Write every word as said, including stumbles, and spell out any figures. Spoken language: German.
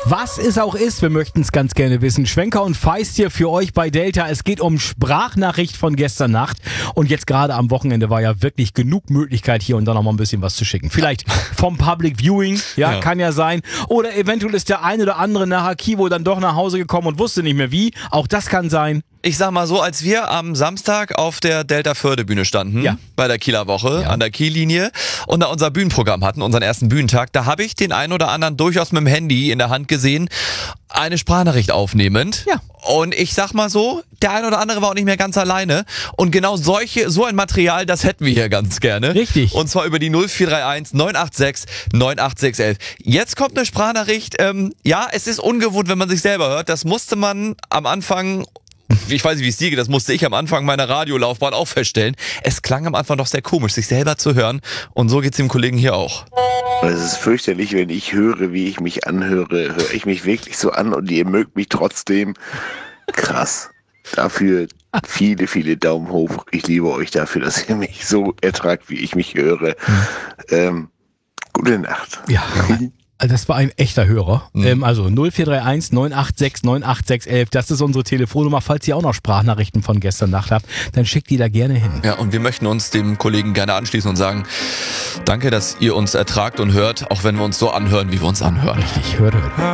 Was es auch ist, wir möchten es ganz gerne wissen. Schwenker und Feist hier für euch bei Delta. Es geht um Sprachnachricht von gestern Nacht. Und jetzt gerade am Wochenende war ja wirklich genug Möglichkeit, hier und da noch mal ein bisschen was zu schicken. Vielleicht vom Public Viewing, ja, Ja. kann ja sein. Oder eventuell ist der ein oder andere nachher Kivo dann doch nach Hause gekommen und wusste nicht mehr wie. Auch das kann sein. Ich sag mal so, als wir am Samstag auf der Delta-Förde-Bühne standen, Ja. bei der Kieler Woche, Ja. an der Kiellinie und da unser Bühnenprogramm hatten, unseren ersten Bühnentag, da habe ich den einen oder anderen durchaus mit dem Handy in der Hand gesehen, eine Sprachnachricht aufnehmend. Ja. Und ich sag mal so, der ein oder andere war auch nicht mehr ganz alleine. Und genau solche, so ein Material, das hätten wir hier ganz gerne. Richtig. Und zwar über die null vier drei eins neun acht sechs neun acht sechs elf. Jetzt kommt eine Sprachnachricht. Ähm, ja, es ist ungewohnt, wenn man sich selber hört. Das musste man am Anfang... Ich weiß nicht, wie es dir geht, das musste ich am Anfang meiner Radiolaufbahn auch feststellen. Es klang am Anfang doch sehr komisch, sich selber zu hören. Und so geht's dem Kollegen hier auch. Es ist fürchterlich, wenn ich höre, wie ich mich anhöre, höre ich mich wirklich so an und ihr mögt mich trotzdem. Krass. Dafür viele, viele Daumen hoch. Ich liebe euch dafür, dass ihr mich so ertragt, wie ich mich höre. Ähm, gute Nacht. Ja. Das war ein echter Hörer. Mhm. Ähm, also null vier drei eins neun acht sechs neun acht sechs elf. Das ist unsere Telefonnummer. Falls ihr auch noch Sprachnachrichten von gestern Nacht habt, dann schickt die da gerne hin. Ja, und wir möchten uns dem Kollegen gerne anschließen und sagen, danke, dass ihr uns ertragt und hört, auch wenn wir uns so anhören, wie wir uns anhören. Richtig, hört, hört.